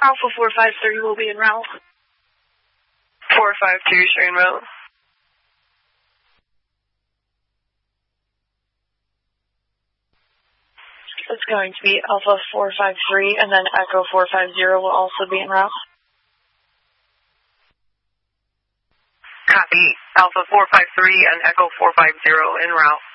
Alpha 453 will be en route. 452, you're en route. It's going to be Alpha 453, and then Echo 450 will also be en route. Copy. Alpha 453 and Echo 450 en route.